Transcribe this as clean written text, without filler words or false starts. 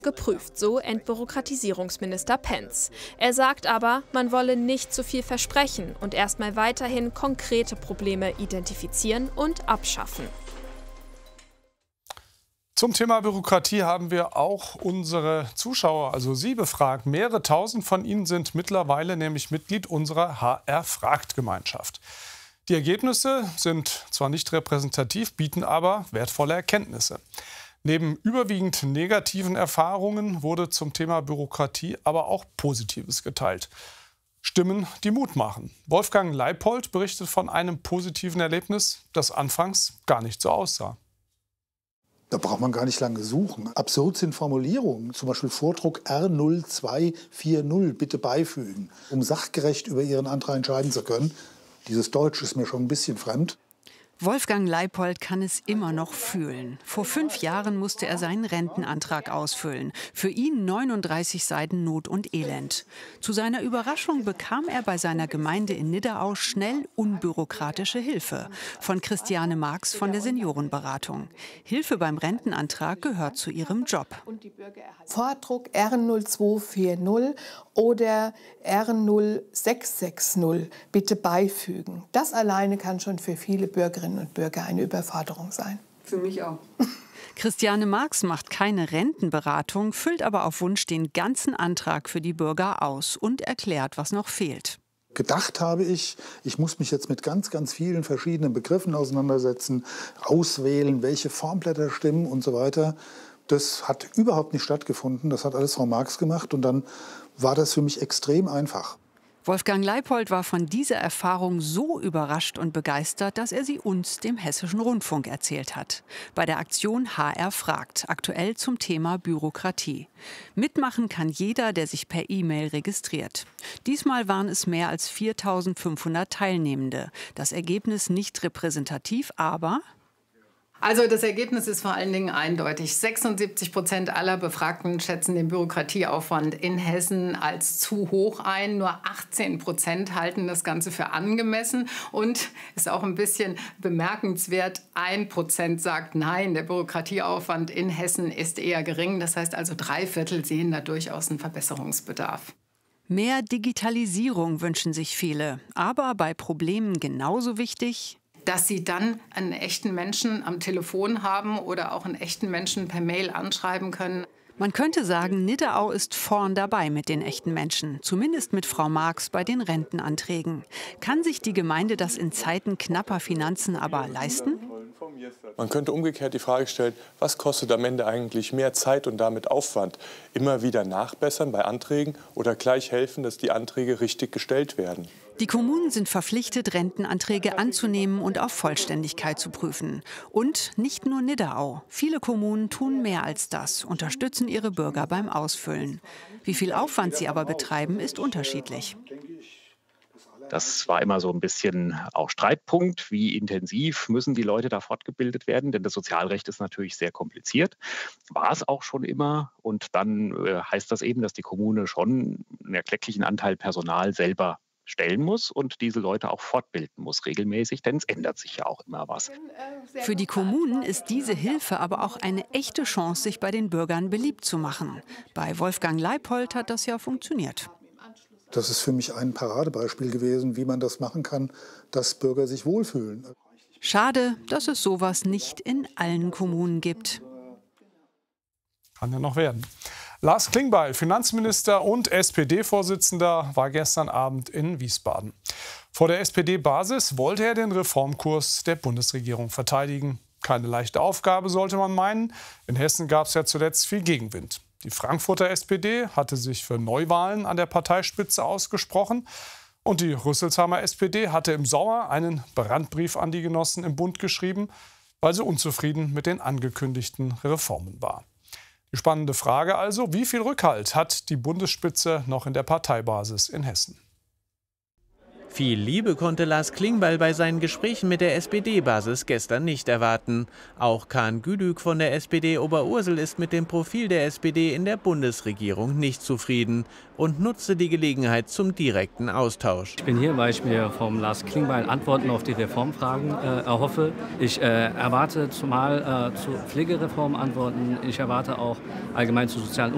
geprüft, so Entbürokratisierungsminister Pentz. Er sagt aber, man wolle nicht zu viel versprechen und erstmal weiterhin konkrete Probleme identifizieren und abschaffen. Zum Thema Bürokratie haben wir auch unsere Zuschauer, also Sie, befragt. Mehrere tausend von Ihnen sind mittlerweile nämlich Mitglied unserer HR-Fragt-Gemeinschaft. Die Ergebnisse sind zwar nicht repräsentativ, bieten aber wertvolle Erkenntnisse. Neben überwiegend negativen Erfahrungen wurde zum Thema Bürokratie aber auch Positives geteilt. Stimmen, die Mut machen. Wolfgang Leipold berichtet von einem positiven Erlebnis, das anfangs gar nicht so aussah. Da braucht man gar nicht lange suchen. Absurd sind Formulierungen, zum Beispiel Vordruck R0240 bitte beifügen, um sachgerecht über Ihren Antrag entscheiden zu können. Dieses Deutsch ist mir schon ein bisschen fremd. Wolfgang Leipold kann es immer noch fühlen. Vor 5 Jahren musste er seinen Rentenantrag ausfüllen. Für ihn 39 Seiten Not und Elend. Zu seiner Überraschung bekam er bei seiner Gemeinde in Nidderau schnell unbürokratische Hilfe. Von Christiane Marx von der Seniorenberatung. Hilfe beim Rentenantrag gehört zu ihrem Job. Vordruck R0240 oder R0660 bitte beifügen. Das alleine kann schon für viele Bürgerinnen und Bürger eine Überforderung sein. Für mich auch. Christiane Marx macht keine Rentenberatung, füllt aber auf Wunsch den ganzen Antrag für die Bürger aus und erklärt, was noch fehlt. Gedacht habe ich muss mich jetzt mit ganz, ganz vielen verschiedenen Begriffen auseinandersetzen, auswählen, welche Formblätter stimmen und so weiter. Das hat überhaupt nicht stattgefunden. Das hat alles Frau Marx gemacht und dann war das für mich extrem einfach. Wolfgang Leipold war von dieser Erfahrung so überrascht und begeistert, dass er sie uns, dem Hessischen Rundfunk, erzählt hat. Bei der Aktion HR fragt, aktuell zum Thema Bürokratie. Mitmachen kann jeder, der sich per E-Mail registriert. Diesmal waren es mehr als 4.500 Teilnehmende. Das Ergebnis nicht repräsentativ, aber... Also das Ergebnis ist vor allen Dingen eindeutig. 76% aller Befragten schätzen den Bürokratieaufwand in Hessen als zu hoch ein. Nur 18% halten das Ganze für angemessen. Und ist auch ein bisschen bemerkenswert, 1% sagt nein, der Bürokratieaufwand in Hessen ist eher gering. Das heißt also 3/4 sehen da durchaus einen Verbesserungsbedarf. Mehr Digitalisierung wünschen sich viele. Aber bei Problemen genauso wichtig: dass sie dann einen echten Menschen am Telefon haben oder auch einen echten Menschen per Mail anschreiben können. Man könnte sagen, Nidderau ist vorn dabei mit den echten Menschen. Zumindest mit Frau Marx bei den Rentenanträgen. Kann sich die Gemeinde das in Zeiten knapper Finanzen aber leisten? Man könnte umgekehrt die Frage stellen, was kostet am Ende eigentlich mehr Zeit und damit Aufwand? Immer wieder nachbessern bei Anträgen oder gleich helfen, dass die Anträge richtig gestellt werden? Die Kommunen sind verpflichtet, Rentenanträge anzunehmen und auf Vollständigkeit zu prüfen. Und nicht nur Nidderau. Viele Kommunen tun mehr als das, unterstützen ihre Bürger beim Ausfüllen. Wie viel Aufwand sie aber betreiben, ist unterschiedlich. Das war immer so ein bisschen auch Streitpunkt. Wie intensiv müssen die Leute da fortgebildet werden? Denn das Sozialrecht ist natürlich sehr kompliziert. War es auch schon immer. Und dann heißt das eben, dass die Kommune schon einen erklecklichen Anteil Personal selber stellen muss und diese Leute auch fortbilden muss regelmäßig, denn es ändert sich ja auch immer was. Für die Kommunen ist diese Hilfe aber auch eine echte Chance, sich bei den Bürgern beliebt zu machen. Bei Wolfgang Leipold hat das ja funktioniert. Das ist für mich ein Paradebeispiel gewesen, wie man das machen kann, dass Bürger sich wohlfühlen. Schade, dass es sowas nicht in allen Kommunen gibt. Kann ja noch werden. Lars Klingbeil, Finanzminister und SPD-Vorsitzender, war gestern Abend in Wiesbaden. Vor der SPD-Basis wollte er den Reformkurs der Bundesregierung verteidigen. Keine leichte Aufgabe, sollte man meinen. In Hessen gab es ja zuletzt viel Gegenwind. Die Frankfurter SPD hatte sich für Neuwahlen an der Parteispitze ausgesprochen. Und die Rüsselsheimer SPD hatte im Sommer einen Brandbrief an die Genossen im Bund geschrieben, weil sie unzufrieden mit den angekündigten Reformen war. Die spannende Frage also, wie viel Rückhalt hat die Bundesspitze noch in der Parteibasis in Hessen? Viel Liebe konnte Lars Klingbeil bei seinen Gesprächen mit der SPD-Basis gestern nicht erwarten. Auch Kaan Güdük von der SPD Oberursel ist mit dem Profil der SPD in der Bundesregierung nicht zufrieden und nutzte die Gelegenheit zum direkten Austausch. Ich bin hier, weil ich mir vom Lars Klingbeil Antworten auf die Reformfragen erhoffe. Ich erwarte zumal zu Pflegereform Antworten. Ich erwarte auch allgemein zu sozialen